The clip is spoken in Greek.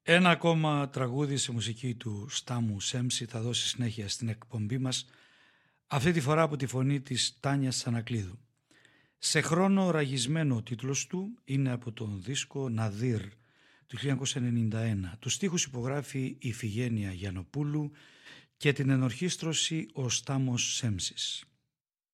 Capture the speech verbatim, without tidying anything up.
Ένα ακόμα τραγούδι σε μουσική του Στάμου Σέμψη θα δώσει συνέχεια στην εκπομπή μας, αυτή τη φορά από τη φωνή της Τάνιας Ανακλείδου. Σε χρόνο ραγισμένο ο τίτλος του, είναι από τον δίσκο Ναδύρ του χίλια εννιακόσια ενενήντα ένα. Τους στίχους υπογράφει η Ιφηγένεια Γιαννοπούλου και την ενορχήστρωση ο Στάμος Σέμψης.